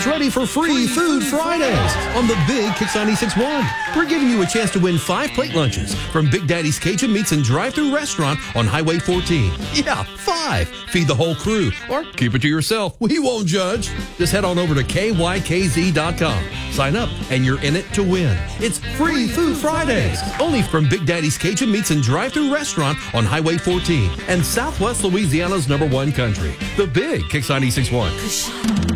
Get ready for free Food Fridays on the Big Kicks 96.1. We're giving you a chance to win 5 plate lunches from Big Daddy's Cajun Meats and Drive-Thru Restaurant on Highway 14. Yeah, 5. Feed the whole crew or keep it to yourself. We won't judge. Just head on over to KYKZ.com. Sign up and you're in it to win. It's free Food Fridays only from Big Daddy's Cajun Meats and Drive-Thru Restaurant on Highway 14 and Southwest Louisiana's #1 country. The Big Kicks 96.1.